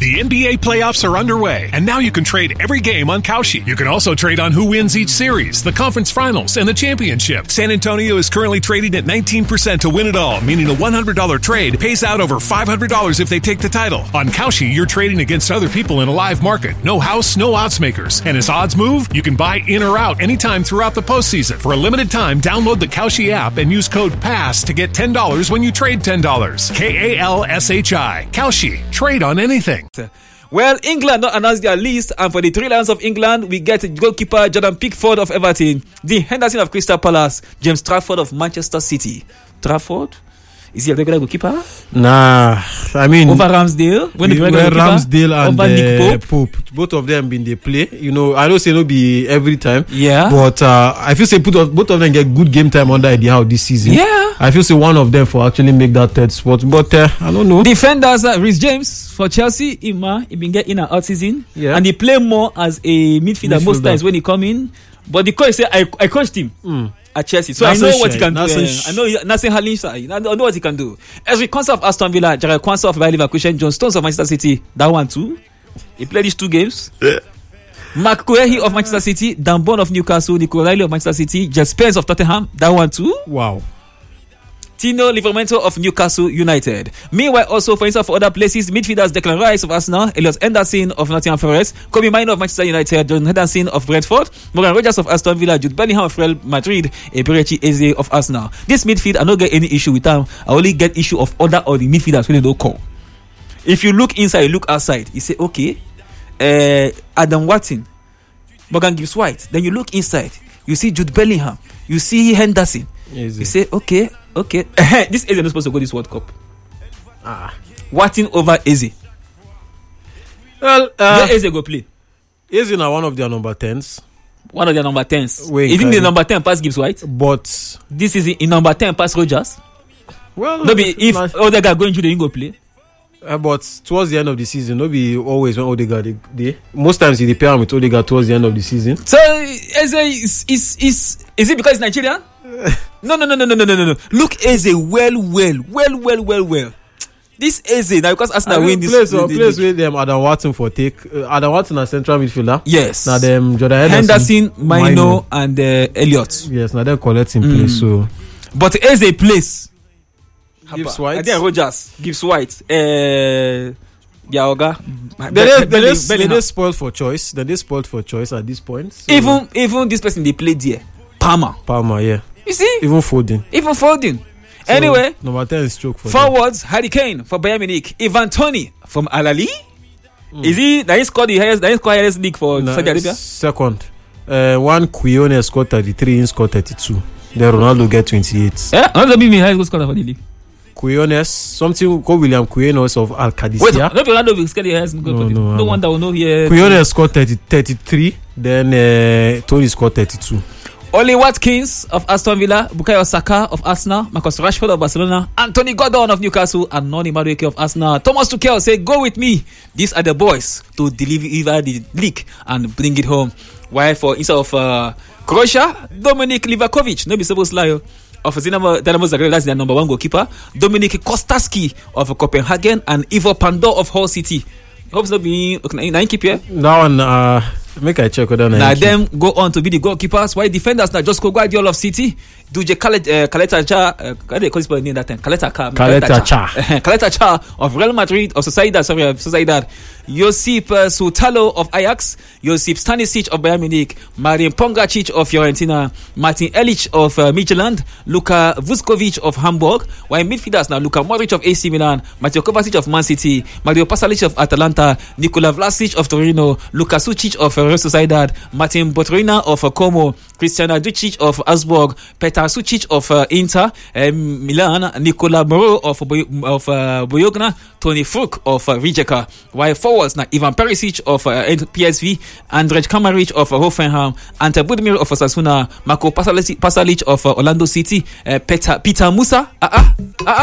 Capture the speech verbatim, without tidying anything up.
The N B A playoffs are underway, and now you can trade every game on Kalshi. You can also trade on who wins each series, the conference finals, and the championship. San Antonio is currently trading at nineteen percent to win it all, meaning a one hundred dollars trade pays out over five hundred dollars if they take the title. On Kalshi, you're trading against other people in a live market. No house, no odds makers. And as odds move, you can buy in or out anytime throughout the postseason. For a limited time, download the Kalshi app and use code PASS to get ten dollars when you trade ten dollars. K A L S H I. Kalshi. Trade on anything. Well, England not announced their list, and for the three Lions of England, we get goalkeeper Jordan Pickford of Everton, Dean Henderson of Crystal Palace, James Trafford of Manchester City. Trafford? Is he a regular goalkeeper? Nah, I mean over Ramsdale. When the regular Ramsdale and over Nick uh, Pope. Pope, both of them been they play. You know, I don't say no be every time. Yeah. But uh, I feel say put of, both of them get good game time under Eddie Howe this season. Yeah. I feel say one of them for actually make that third spot. But uh, I don't know. Defenders, uh, Reece James for Chelsea. Ima, he been getting in and out season. Yeah. And he play more as a midfielder, midfielder most times when he come in. But the coach say I I coached him. Mm. At Chelsea, so That's I know what what he can do. sh- I know Nasser Halinsha. I know what he can do. Eric Quansah of Aston Villa, Jared Quansah of Bayer Leverkusen, John Stones of Manchester City. That one too. He played these two games. Mark Guehi of Manchester City, Dan Burn of Newcastle, Nico Riley of Manchester City, Jess Spence of Tottenham. That one too. Wow. Tino Livramento of Newcastle United. Meanwhile, also for instance, for other places, midfielders Declan Rice of Arsenal, Elliot Henderson of Nottingham Forest, Kobe Mainoo of Manchester United, John Henderson of Brentford, Morgan Rogers of Aston Villa, Jude Bellingham of Real Madrid, Eberechi Eze of Arsenal. This midfield, I don't get any issue with them. I only get issue of other or the midfielders when they don't call. If you look inside, you look outside, you say, okay, uh, Adam Watson, Morgan Gibbs White. Then you look inside, you see Jude Bellingham, you see Henderson. Easy. You say, okay, okay. This Eze not supposed to go this World Cup. Ah. Watson over Eze. Well, uh, where Eze go play? Eze na one of their number tens. One of their number tens. Wait, Isn't the number ten pass Gibbs White? But this is in number ten pass Rogers. Well, maybe if na- Odegaard going through, they go play. Uh, but towards the end of the season, no be always when Odegaard they, they most times they pair him with Odegaard towards the end of the season. So Eze is is is is it because he's Nigerian? no no no no no no no no. Look Eze well well well well well well. This Eze now because Arsenal win this. Place, uh, place with them Adam Watson for take uh, Adam Watson a central midfielder. Yes. Now them Jordan Henderson, Mainoo, and uh, Elliot. Yes, now they're collecting mm. place. So, but Eze plays. Gibbs White. And then Rogers, Gibbs White, uh, Yaoga. They they they they spoiled for choice. They they spoiled for choice at this point. So. Even even this person they played there, Palmer. Palmer, yeah. You see, even Foden. Even Foden. So anyway, number ten is stroke for forwards. Them. Harry Kane for Bayern Munich. Ivan Toney from Al Ahly. Mm. Is he? That he scored the highest. That he scored the highest league for no, Saudi Arabia. Second, uh, one Quiones scored thirty-three. He scored thirty-two. Then Ronaldo get twenty-eight. Yeah, Ronaldo be the highest scorer for the league. Quiones, something called William Quiones of Al Qadisiyah. Wait, not Ronaldo will score the highest goal for the league. No one that will know here. Quiones scored thirty, thirty-three. Then uh, Tony scored thirty-two. Oli Watkins of Aston Villa, Bukayo Saka of Arsenal, Marcus Rashford of Barcelona, Anthony Gordon of Newcastle, and Noni Madueke of Arsenal. Thomas Tuchel say, "Go with me. These are the boys to deliver the league and bring it home." While for instead of uh, Croatia, Dominik Livakovic, no be supposed to lie, of Dinamo Zagreb, that's their number one goalkeeper. Dominik Kostaski of Copenhagen and Ivo Pandor of Hull City. Hope not be nine keep here. Now on uh make I check whether now them go on to be the goalkeepers. Why defenders now just go Guardiola of City, Duje Kaleta Cha, how they call this name that time? Kaleta Cha, Kaleta Cha, Kaleta Cha of Real Madrid of Sociedad, sorry of Sociedad. Josip uh, Sutalo of Ajax, Josip Stanisic of Bayern Munich, Marin Pongracic of Fiorentina, Martin Elich of uh, Midtjylland, Luka Vuskovic of Hamburg. While midfielders now Luka Modric of A C Milan, Mateo Kovacic of Man City, Mario Pasalic of Atalanta, Nikola Vlasic of Torino, Luka Sucic of uh, Real Sociedad, Martin Botrina of uh, Como, Christian Adicic of Augsburg, Petar Sucic of uh, Inter, um, Milan, Nicola Moreau of, Boy- of uh, Boyogna, Tony Fruk of uh, Rijeka. While forwards now Ivan Perisic of uh, P S V, Andrej Kamaric of uh, Hoffenheim, Ante Budimir of Osasuna, Marco Pasalic, Pasalic of uh, Orlando City, uh, Peter, Peter Musa, uh, uh, uh, uh,